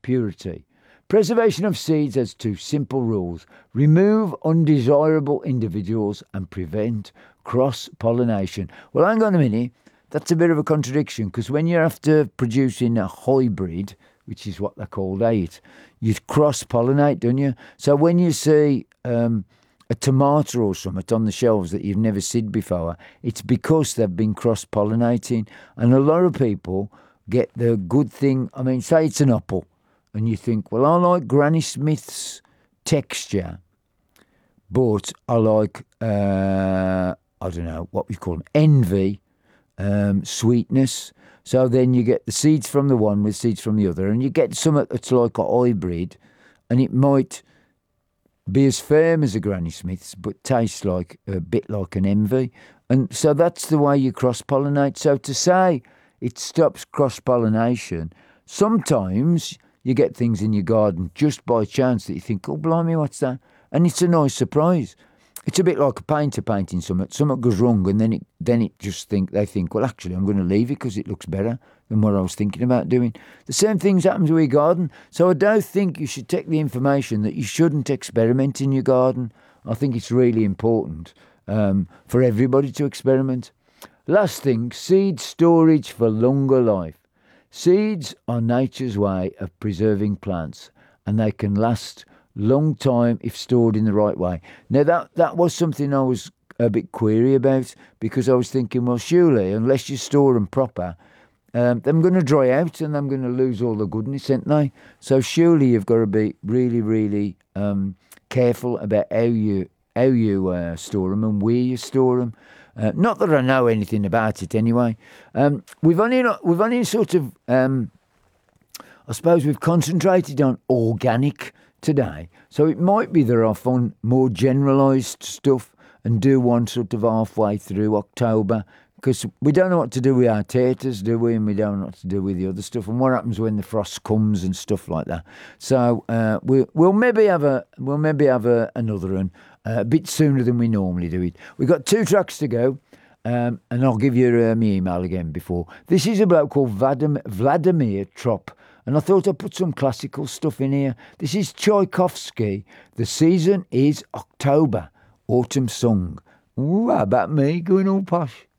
purity. Preservation of seeds has two simple rules: remove undesirable individuals and prevent cross-pollination. Well, hang on a minute. That's a bit of a contradiction, because when you're after producing a hybrid, which is what they're called, you cross-pollinate, don't you? So when you see a tomato or something on the shelves that you've never seen before, it's because they've been cross-pollinating. And a lot of people get the good thing. I mean, say it's an apple, and you think, well, I like Granny Smith's texture, but I like, I don't know, what we call them, envy, sweetness. So then you get the seeds from the one with seeds from the other, and you get something that's like a hybrid, and it might be as firm as a Granny Smith's, but taste like a bit like an envy. And so that's the way you cross-pollinate. So to say it stops cross-pollination, sometimes you get things in your garden just by chance that you think, oh, blimey, what's that? And it's a nice surprise. It's a bit like a painter painting something goes wrong, and then they think, well, actually, I'm going to leave it because it looks better than what I was thinking about doing. The same things happens with your garden. So I don't think you should take the information that you shouldn't experiment in your garden. I think it's really important for everybody to experiment. Last thing, seed storage for longer life. Seeds are nature's way of preserving plants, and they can last long time if stored in the right way. Now that was something I was a bit query about, because I was thinking, well, surely unless you store them proper, they're going to dry out and I'm going to lose all the goodness, aren't they? So surely you've got to be really, really careful about how you store them and where you store them. Not that I know anything about it anyway. We've only sort of, I suppose we've concentrated on organic today. So it might be there are fun, more generalised stuff, and do one sort of halfway through October, because we don't know what to do with our taters, do we? And we don't know what to do with the other stuff. And what happens when the frost comes and stuff like that. So we'll maybe have another one a bit sooner than we normally do it. We've got 2 tracks to go. And I'll give you my email again before. This is a bloke called Vladimir Trop. And I thought I'd put some classical stuff in here. This is Tchaikovsky. The season is October. Autumn song. Ooh, how about me going all posh?